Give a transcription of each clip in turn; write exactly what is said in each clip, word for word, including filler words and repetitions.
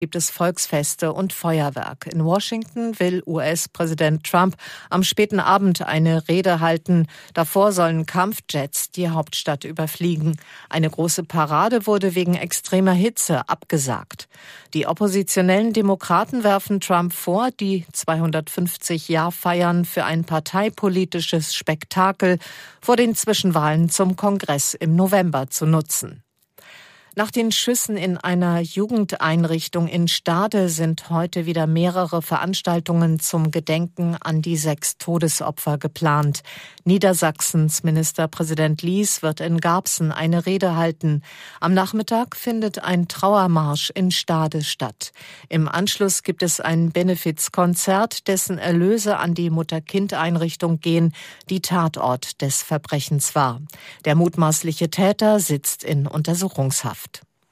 gibt es Volksfeste und Feuerwerk. In Washington will U S-Präsident Trump am späten Abend eine Rede halten. Davor sollen Kampfjets die Hauptstadt überfliegen. Eine große Parade wurde wegen extremer Hitze abgesagt. Die oppositionellen Demokraten werfen Trump vor, die zweihundertfünfzig-Jahr-Feiern für ein parteipolitisches Spektakel vor den Zwischenwahlen zum Kongress im November zu nutzen. Nach den Schüssen in einer Jugendeinrichtung in Stade sind heute wieder mehrere Veranstaltungen zum Gedenken an die sechs Todesopfer geplant. Niedersachsens Ministerpräsident Lies wird in Garbsen eine Rede halten. Am Nachmittag findet ein Trauermarsch in Stade statt. Im Anschluss gibt es ein Benefizkonzert, dessen Erlöse an die Mutter-Kind-Einrichtung gehen, die Tatort des Verbrechens war. Der mutmaßliche Täter sitzt in Untersuchungshaft.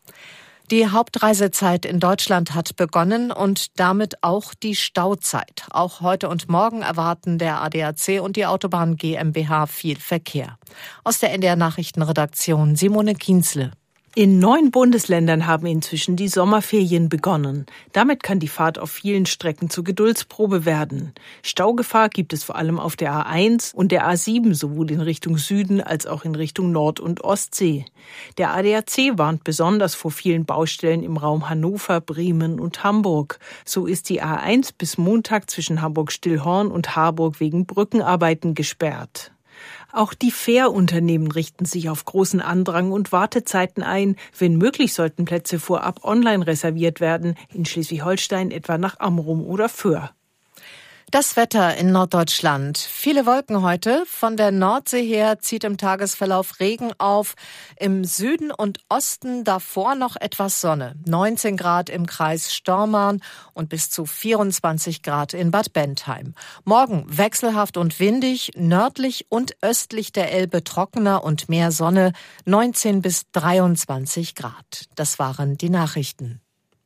Die Hauptreisezeit in Deutschland hat begonnen und damit auch die Stauzeit. Auch heute und morgen erwarten der A D A C und die Autobahn GmbH viel Verkehr. Aus der N D R-Nachrichtenredaktion Simone Kienzle. In neun Bundesländern haben inzwischen die Sommerferien begonnen. Damit kann die Fahrt auf vielen Strecken zur Geduldsprobe werden. Staugefahr gibt es vor allem auf der A eins und der A sieben, sowohl in Richtung Süden als auch in Richtung Nord- und Ostsee. Der A D A C warnt besonders vor vielen Baustellen im Raum Hannover, Bremen und Hamburg. So ist die A eins bis Montag zwischen Hamburg-Stillhorn und Harburg wegen Brückenarbeiten gesperrt. Auch die Fährunternehmen richten sich auf großen Andrang und Wartezeiten ein. Wenn möglich, sollten Plätze vorab online reserviert werden, in Schleswig-Holstein etwa nach Amrum oder Föhr. Das Wetter in Norddeutschland. Viele Wolken heute. Von der Nordsee her zieht im Tagesverlauf Regen auf. Im Süden und Osten davor noch etwas Sonne. neunzehn Grad im Kreis Stormarn und bis zu vierundzwanzig Grad in Bad Bentheim. Morgen wechselhaft und windig, nördlich und östlich der Elbe trockener und mehr Sonne, neunzehn bis dreiundzwanzig Grad. Das waren die Nachrichten.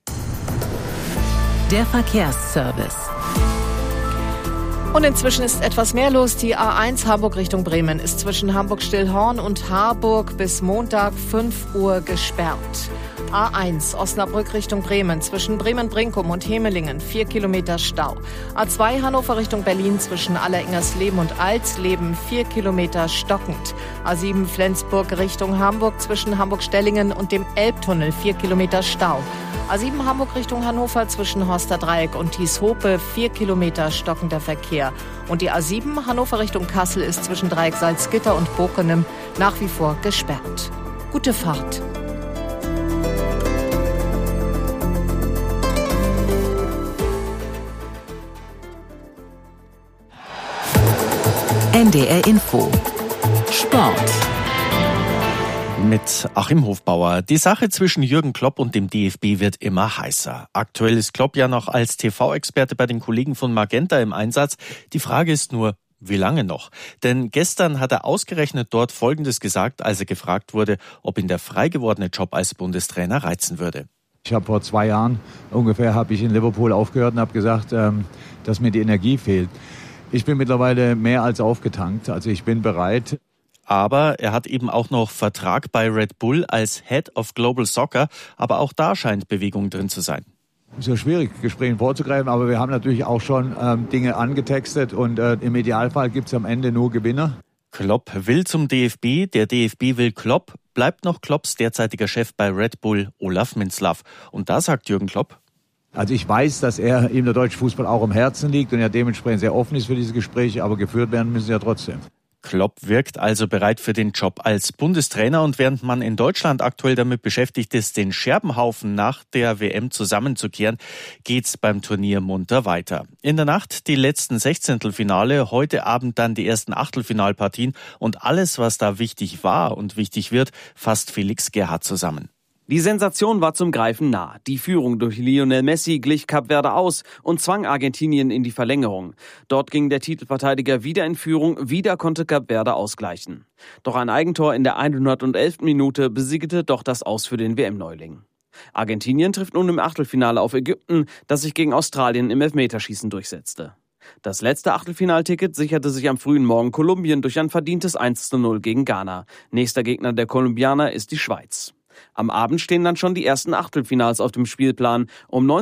Der Verkehrsservice. Und inzwischen ist etwas mehr los. Die A eins Hamburg Richtung Bremen ist zwischen Hamburg-Stillhorn und Harburg bis Montag fünf Uhr gesperrt. A eins Osnabrück Richtung Bremen zwischen Bremen-Brinkum und Hemelingen vier Kilometer Stau. A zwei Hannover Richtung Berlin zwischen Alleringersleben und Alsleben vier Kilometer stockend. A sieben Flensburg Richtung Hamburg zwischen Hamburg-Stellingen und dem Elbtunnel vier Kilometer Stau. A sieben Hamburg Richtung Hannover zwischen Horster Dreieck und Thieshope vier Kilometer stockender Verkehr. Und die A sieben Hannover Richtung Kassel ist zwischen Dreieck Salzgitter und Bokenem nach wie vor gesperrt. Gute Fahrt. N D R Info. Sport. Mit Achim Hofbauer. Die Sache zwischen Jürgen Klopp und dem D F B wird immer heißer. Aktuell ist Klopp ja noch als T V-Experte bei den Kollegen von Magenta im Einsatz. Die Frage ist nur, wie lange noch? Denn gestern hat er ausgerechnet dort Folgendes gesagt, als er gefragt wurde, ob ihn der frei gewordene Job als Bundestrainer reizen würde. Ich habe vor zwei Jahren ungefähr habe ich in Liverpool aufgehört und habe gesagt, ähm, dass mir die Energie fehlt. Ich bin mittlerweile mehr als aufgetankt, also ich bin bereit. Aber er hat eben auch noch Vertrag bei Red Bull als Head of Global Soccer. Aber auch da scheint Bewegung drin zu sein. Es ist ja schwierig, Gesprächen vorzugreifen, aber wir haben natürlich auch schon ähm, Dinge angetextet und äh, im Idealfall gibt es am Ende nur Gewinner. Klopp will zum D F B, der D F B will Klopp, bleibt noch Klopps derzeitiger Chef bei Red Bull, Olaf Minzlaff. Und da sagt Jürgen Klopp: Also ich weiß, dass er ihm der deutsche Fußball auch am Herzen liegt und er dementsprechend sehr offen ist für diese Gespräche, aber geführt werden müssen sie ja trotzdem. Klopp wirkt also bereit für den Job als Bundestrainer und während man in Deutschland aktuell damit beschäftigt ist, den Scherbenhaufen nach der W M zusammenzukehren, geht's beim Turnier munter weiter. In der Nacht die letzten Sechzehntelfinale, heute Abend dann die ersten Achtelfinalpartien und alles, was da wichtig war und wichtig wird, fasst Felix Gerhardt zusammen. Die Sensation war zum Greifen nah. Die Führung durch Lionel Messi glich Kap Verde aus und zwang Argentinien in die Verlängerung. Dort ging der Titelverteidiger wieder in Führung, wieder konnte Kap Verde ausgleichen. Doch ein Eigentor in der hundertelften Minute besiegte doch das Aus für den W M-Neuling. Argentinien trifft nun im Achtelfinale auf Ägypten, das sich gegen Australien im Elfmeterschießen durchsetzte. Das letzte Achtelfinalticket sicherte sich am frühen Morgen Kolumbien durch ein verdientes eins zu null gegen Ghana. Nächster Gegner der Kolumbianer ist die Schweiz. Am Abend stehen dann schon die ersten Achtelfinals auf dem Spielplan. Um